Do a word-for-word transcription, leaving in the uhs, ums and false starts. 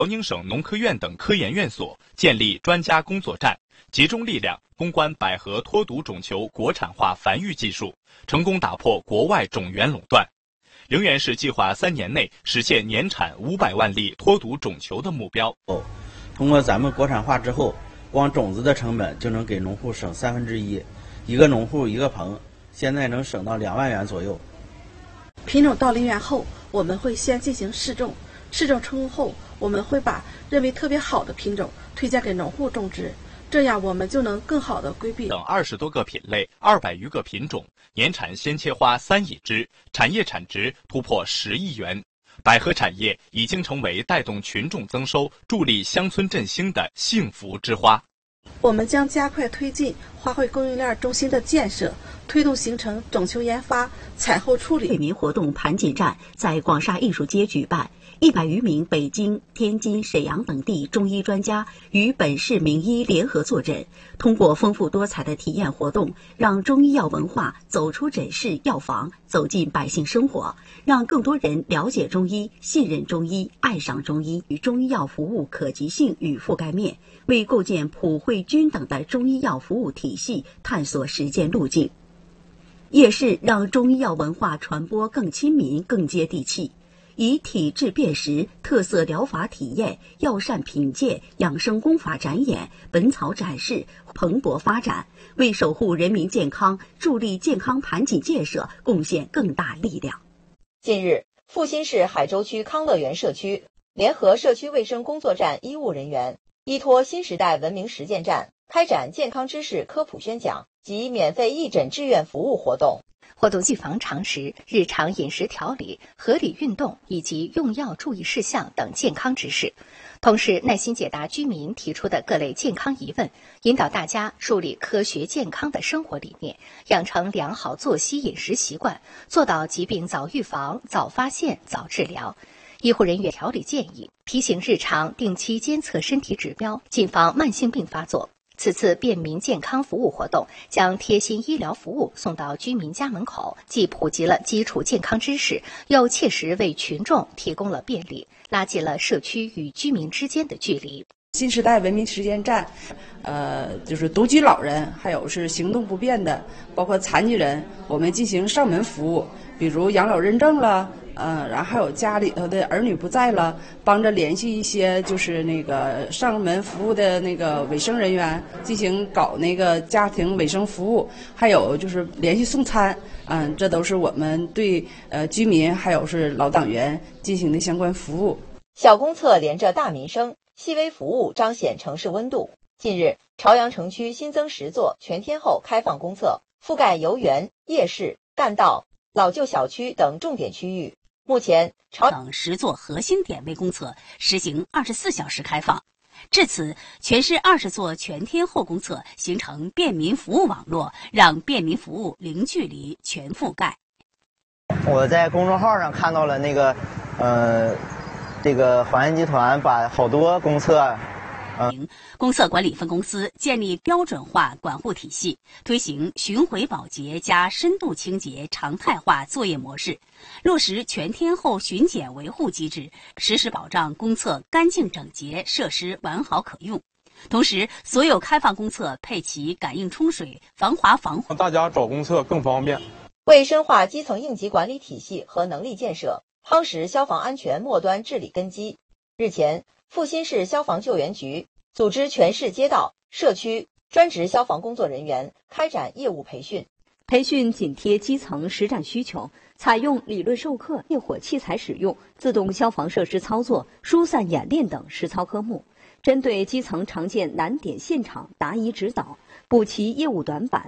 辽宁省农科院等科研院所建立专家工作站，集中力量攻关百合脱毒种球国产化繁育技术，成功打破国外种源垄断。陵园市计划三年内实现年产五百万粒脱毒种球的目标。 通过咱们国产化之后，光种子的成本就能给农户省三分之一，一个农户一个棚，现在能省到两万元左右。 品种到陵园后，我们会先进行试种，试种成功后，我们会把认为特别好的品种推荐给农户种植，这样我们就能更好的规避等二十多个品类、二百余个品种，年产鲜切花三亿只，产业产值突破十亿元。百合产业已经成为带动群众增收、助力乡村振兴的幸福之花。 我们将加快推进花卉供应链中心的建设，推动形成种球研发、产后处理。 惠民活动盘锦站在广厦艺术街举办，一百余名北京、天津、沈阳等地中医专家与本市名医联合坐诊，通过丰富多彩的体验活动，让中医药文化走出诊室、药房，走进百姓生活，让更多人了解中医、信任中医、爱上中医，与中医药服务可及性与覆盖面，为构建普惠均等的中医药服务体系探索实践路径。夜市让中医药文化传播更亲民、更接地气，以体质辨识、特色疗法体验、药膳品鉴、养生功法展演、本草展示蓬勃发展，为守护人民健康、助力健康盘锦建设贡献更大力量。 近日，阜新市海州区康乐园社区联合社区卫生工作站医务人员，依托新时代文明实践站，开展健康知识科普宣讲及免费义诊志愿服务活动。 活动预防常识、日常饮食调理、合理运动以及用药注意事项等健康知识，同时耐心解答居民提出的各类健康疑问，引导大家树立科学健康的生活理念，养成良好作息饮食习惯，做到疾病早预防、早发现、早治疗。医护人员调理建议，提醒日常定期监测身体指标，谨防慢性病发作。此次便民健康服务活动将贴心医疗服务送到居民家门口，既普及了基础健康知识，又切实为群众提供了便利，拉近了社区与居民之间的距离。 新时代文明实践站，呃，就是独居老人，还有是行动不便的，包括残疾人，我们进行上门服务，比如养老认证了。嗯，然后还有家里头的儿女不在了，帮着联系一些就是那个上门服务的那个卫生人员，进行搞那个家庭卫生服务，还有就是联系送餐，嗯，这都是我们对呃居民还有是老党员进行的相关服务。 小公厕连着大民生，细微服务彰显城市温度。近日，朝阳城区新增十座全天候开放公厕，覆盖游园、夜市、干道、老旧小区等重点区域。目前，朝等十座核心点位公厕实行二十四小时开放。至此，全市二十座全天候公厕形成便民服务网络，让便民服务零距离、全覆盖。 我在公众号上看到了那个，呃，这个华安集团把好多公厕。 公厕管理分公司建立标准化管护体系，推行巡回保洁加深度清洁常态化作业模式，落实全天候巡检维护机制，实时保障公厕干净整洁、设施完好可用。同时，所有开放公厕配齐感应冲水、防滑防让大家找公厕更方便。 为深化基层应急管理体系和能力建设，夯实消防安全末端治理根基。日前，阜新市消防救援局组织全市街道、社区专职消防工作人员开展业务培训。 培训紧贴基层实战需求，采用理论授课、灭火器材使用、自动消防设施操作、疏散演练等实操科目，针对基层常见难点现场答疑指导，补齐业务短板，